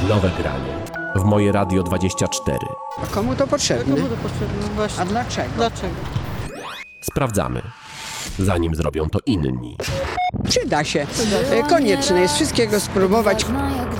Nowe granie w Moje Radio 24. A komu to potrzebne? Komu to potrzebne? Właśnie. A dlaczego? Dlaczego? Sprawdzamy, zanim zrobią to inni. Przyda się. Konieczne jest wszystkiego spróbować.